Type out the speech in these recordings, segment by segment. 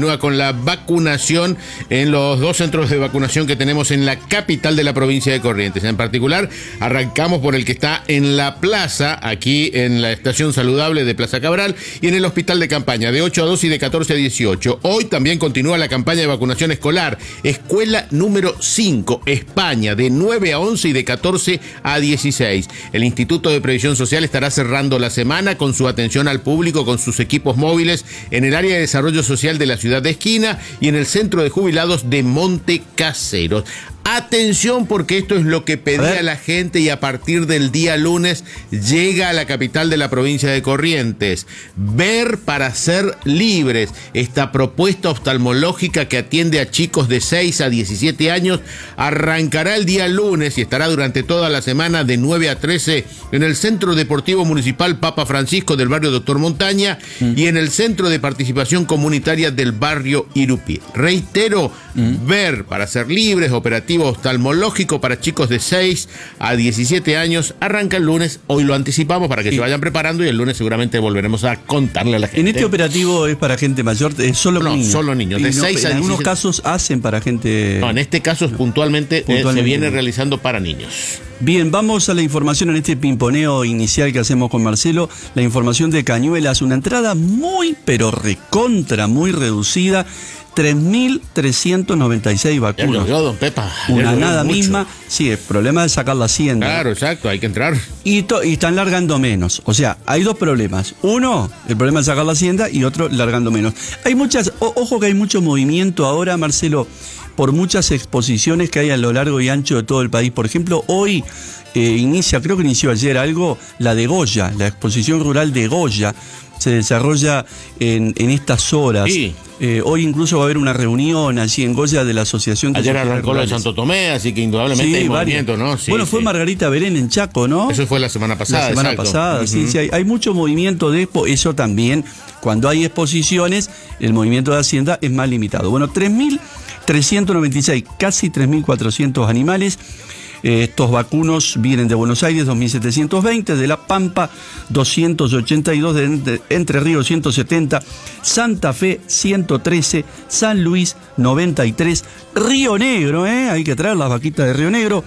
continúa con la vacunación en los 2 centros de vacunación que tenemos en la capital de la provincia de Corrientes. En particular, arrancamos por el que está en la plaza, aquí en la estación saludable de Plaza Cabral, y en el hospital de campaña, de 8 a 2 y de 14 a 18. Hoy también continúa la campaña de vacunación escolar, escuela número 5, España, de 9 a 11 y de 14 a 16. El Instituto de Previsión Social estará cerrando la semana con su atención al público, con sus equipos móviles en el área de desarrollo social de la ciudad de Esquina y en el centro de jubilados de Monte Caseros. Atención, porque esto es lo que pedía la gente y a partir del día lunes llega a la capital de la provincia de Corrientes. Ver para ser libres. Esta propuesta oftalmológica que atiende a chicos de 6 a 17 años arrancará el día lunes y estará durante toda la semana de 9 a 13 en el Centro Deportivo Municipal Papa Francisco del barrio Doctor Montaña y en el Centro de Participación Comunitaria del barrio Irupí. Reitero, ver para ser libres, operativo oftalmológico para chicos de 6 a 17 años, arranca el lunes. Hoy lo anticipamos para que se vayan preparando y el lunes seguramente volveremos a contarle a la gente. ¿En este operativo es para gente mayor? ¿Solo niños? No, solo niños, de 6 a 17. En algunos casos hacen para gente... No, en este caso puntualmente se viene realizando para niños. Bien, vamos a la información en este pimponeo inicial que hacemos con Marcelo. La información de Cañuelas, una entrada muy, pero recontra, muy reducida. 3.396 vacunas. Ya don Pepa. Una nada misma. Sí, el problema es sacar la hacienda. Claro, exacto, hay que entrar. Y están largando menos. O sea, hay 2 problemas. Uno, el problema es sacar la hacienda, y otro, largando menos. Hay muchas, ojo que hay mucho movimiento ahora, Marcelo, por muchas exposiciones que hay a lo largo y ancho de todo el país. Por ejemplo, hoy creo que inició ayer algo, la de Goya, la exposición rural de Goya. Se desarrolla en estas horas. Sí. Hoy incluso va a haber una reunión allí en Goya de la Asociación de... Ayer arrancó lo de Santo Tomé, así que indudablemente hay movimiento, ¿no? Sí, bueno, fue Margarita Belén en Chaco, ¿no? Eso fue la semana pasada. La semana pasada, sí, hay mucho movimiento de expo. Eso también, cuando hay exposiciones, el movimiento de Hacienda es más limitado. Bueno, 3.396, casi 3.400 animales. Estos vacunos vienen de Buenos Aires, 2.720, de La Pampa, 282, de Entre Ríos, 170, Santa Fe, 113, San Luis, 93, Río Negro, hay que traer las vaquitas de Río Negro,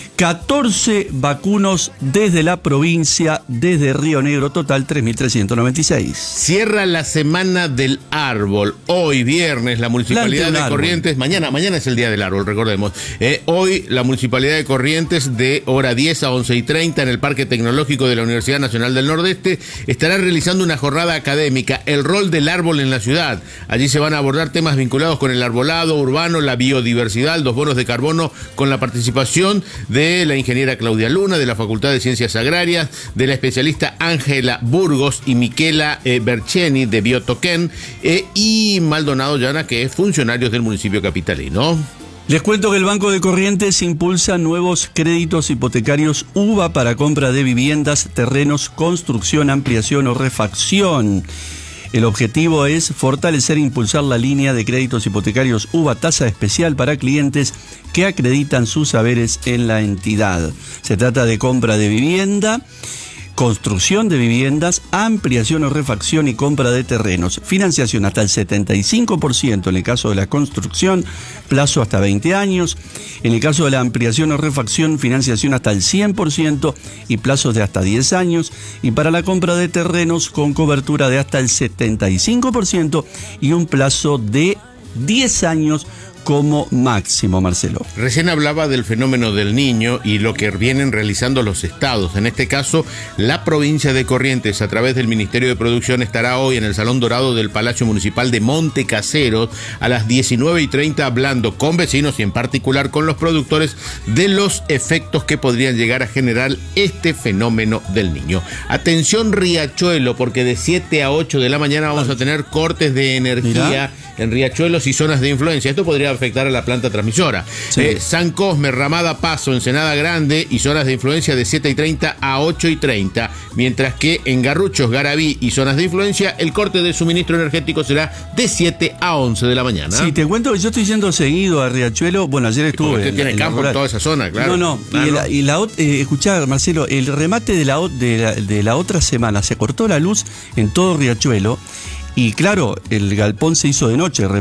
14 vacunos desde la provincia, desde Río Negro, total 3.396. Cierra la semana del árbol. Hoy, viernes, la Municipalidad de Corrientes, mañana es el Día del Árbol, recordemos. Hoy, la Municipalidad de Corrientes, de hora 10 a 11:30 en el Parque Tecnológico de la Universidad Nacional del Nordeste, estará realizando una jornada académica, el rol del árbol en la ciudad. Allí se van a abordar temas vinculados con el arbolado urbano, la biodiversidad, los bonos de carbono, con la participación de la ingeniera Claudia Luna, de la Facultad de Ciencias Agrarias, de la especialista Ángela Burgos y Miquela Bercheni, de Biotoquén, y Maldonado Llana, que es funcionario del municipio capitalino. Les cuento que el Banco de Corrientes impulsa nuevos créditos hipotecarios UVA para compra de viviendas, terrenos, construcción, ampliación o refacción. El objetivo es fortalecer e impulsar la línea de créditos hipotecarios UVA, tasa especial para clientes que acreditan sus saberes en la entidad. Se trata de compra de vivienda, construcción de viviendas, ampliación o refacción y compra de terrenos. Financiación hasta el 75% en el caso de la construcción, plazo hasta 20 años. En el caso de la ampliación o refacción, financiación hasta el 100% y plazos de hasta 10 años. Y para la compra de terrenos, con cobertura de hasta el 75% y un plazo de 10 años como máximo, Marcelo. Recién hablaba del fenómeno del Niño y lo que vienen realizando los estados. En este caso, la provincia de Corrientes, a través del Ministerio de Producción, estará hoy en el Salón Dorado del Palacio Municipal de Monte Caseros a las 19:30 hablando con vecinos y en particular con los productores de los efectos que podrían llegar a generar este fenómeno del Niño. Atención Riachuelo, porque de 7 a 8 de la mañana vamos a tener cortes de energía en riachuelos y zonas de influencia. Esto podría afectar a la planta transmisora. Sí. San Cosme, Ramada Paso, Ensenada Grande y zonas de influencia de 7:30 a 8:30, mientras que en Garruchos, Garabí y zonas de influencia el corte de suministro energético será de 7 a 11 de la mañana. Sí, te cuento que yo estoy yendo seguido a Riachuelo. Bueno, ayer estuve. Usted tiene campo en toda esa zona, claro. Escuchá, Marcelo, el remate de la otra semana se cortó la luz en todo Riachuelo. Y claro, el galpón se hizo de noche.